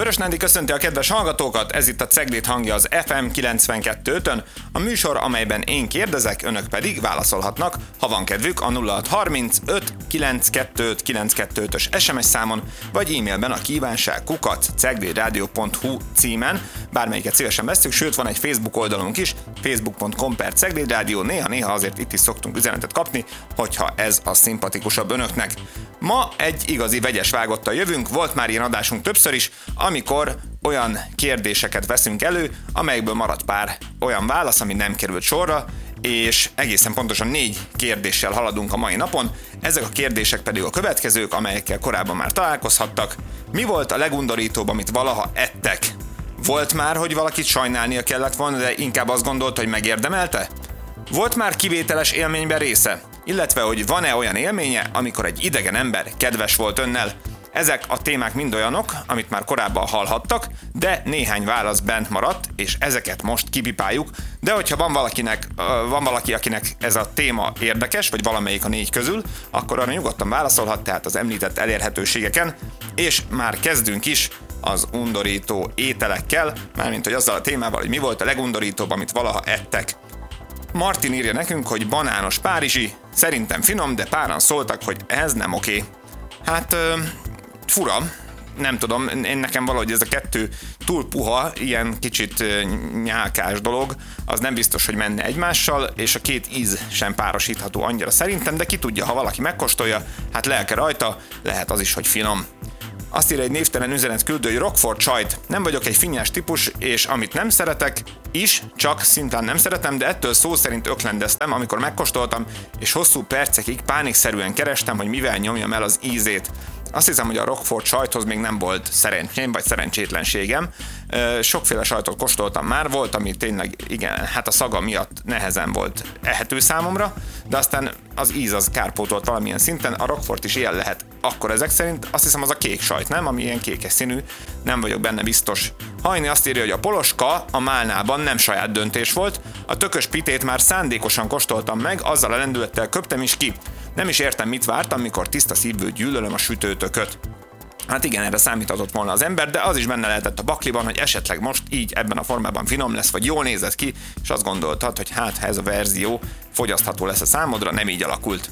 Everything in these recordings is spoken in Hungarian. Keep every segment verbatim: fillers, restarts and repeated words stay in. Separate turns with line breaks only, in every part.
Vörös Nándi köszönti a kedves hallgatókat, ez itt a Cegléd hangja az ef em kilencvenkettő ötön, a műsor, amelyben én kérdezek, önök pedig válaszolhatnak, ha van kedvük a nulla hat harminc öt kilencvenkettő kilencvenkettő ötös es em es számon, vagy e-mailben a kívánság kukac ceglédradio pont hu címen, bármelyiket szívesen veszünk, sőt van egy Facebook oldalunk is, facebook pont com per ceglédradio, néha-néha azért itt is szoktunk üzenetet kapni, hogyha ez a szimpatikusabb önöknek. Ma egy igazi vegyes vágottal jövünk, volt már ilyen adásunk többször is, amikor olyan kérdéseket veszünk elő, amelyekből maradt pár olyan válasz, ami nem került sorra, és egészen pontosan négy kérdéssel haladunk a mai napon. Ezek a kérdések pedig a következők, amelyekkel korábban már találkozhattak. Mi volt a legundorítóbb, amit valaha ettek? Volt már, hogy valakit sajnálnia kellett volna, de inkább azt gondolta, hogy megérdemelte? Volt már kivételes élményben része? Illetve, hogy van-e olyan élménye, amikor egy idegen ember kedves volt önnel? Ezek a témák mind olyanok, amit már korábban hallhattak, de néhány válasz bent maradt, és ezeket most kipipáljuk. De hogyha van valakinek, van valaki, akinek ez a téma érdekes, vagy valamelyik a négy közül, akkor arra nyugodtan válaszolhat, tehát az említett elérhetőségeken, és már kezdünk is az undorító ételekkel, mármint hogy azzal a témával, hogy mi volt a legundorítóbb, amit valaha ettek. Martin írja nekünk, hogy banános párizsi, szerintem finom, de páran szóltak, hogy ez nem oké. Hát ö, fura, nem tudom, én nekem valahogy ez a kettő túl puha, ilyen kicsit ö, nyálkás dolog, az nem biztos, hogy menne egymással, és a két íz sem párosítható annyira szerintem, de ki tudja, ha valaki megkóstolja, hát lelke rajta, lehet az is, hogy finom. Azt írja egy névtelen üzenet küldő, hogy Roquefort sajt. Nem vagyok egy finnyás típus, és amit nem szeretek is, csak szintén nem szeretem, de ettől szó szerint öklendeztem, amikor megkóstoltam, és hosszú percekig pánikszerűen kerestem, hogy mivel nyomjam el az ízét. Azt hiszem, hogy a Roquefort sajthoz még nem volt szerencsém, vagy szerencsétlenségem. Sokféle sajtot kóstoltam már, volt, ami tényleg, igen, hát a szaga miatt nehezen volt ehető számomra, de aztán az íz az kárpótolt valamilyen szinten, a Roquefort is ilyen lehet. Akkor ezek szerint azt hiszem az a kék sajt, nem? Ami ilyen kékes színű, nem vagyok benne biztos. Hajni azt írja, hogy a poloska a málnában nem saját döntés volt, a tökös pitét már szándékosan kóstoltam meg, azzal a lendülettel köptem is ki. Nem is értem, mit vártam, mikor tiszta szívből gyűlölöm a sütőtököt. Hát igen, erre számíthatott volna az ember, de az is benne lehetett a bakliban, hogy esetleg most így ebben a formában finom lesz, vagy jól nézett ki, és azt gondoltad, hogy hát ha ez a verzió fogyasztható lesz a számodra, nem így alakult.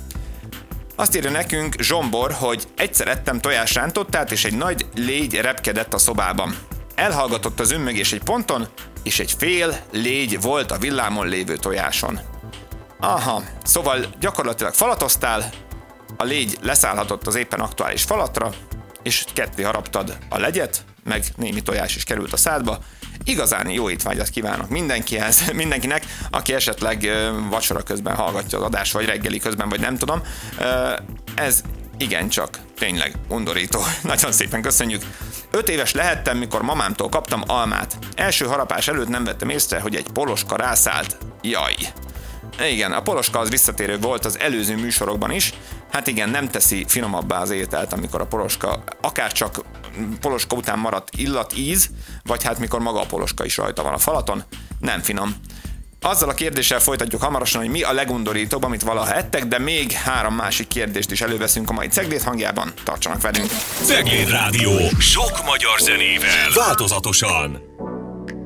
Azt írja nekünk Zsombor, hogy egyszer ettem tojásrántottát, és egy nagy légy repkedett a szobában. Elhallgatott az ümmögés egy ponton, és egy fél légy volt a villámon lévő tojáson. Aha, szóval gyakorlatilag falatoztál, a légy leszállhatott az éppen aktuális falatra, és ketté haraptad a legyet, meg némi tojás is került a szádba. Igazán jó étvágyat kívánok mindenkihez, mindenkinek, aki esetleg ö, vacsora közben hallgatja az adást, vagy reggeli közben, vagy nem tudom. Ö, ez igencsak tényleg undorító. Nagyon szépen köszönjük. Öt éves lehettem, mikor mamámtól kaptam almát. Első harapás előtt nem vettem észre, hogy egy poloska rászállt. Jaj! Igen, a poloska az visszatérő volt az előző műsorokban is. Hát igen, nem teszi finomabbá az ételt, amikor a poloska, akárcsak poloska után maradt illat, íz, vagy hát mikor maga a poloska is rajta van a falaton, nem finom. Azzal a kérdéssel folytatjuk hamarosan, hogy mi a legundorítóbb, amit valaha ettek, de még három másik kérdést is előveszünk a mai Cegléd hangjában. Tartsanak velünk!
Cegléd Rádió. Sok magyar zenével. Változatosan.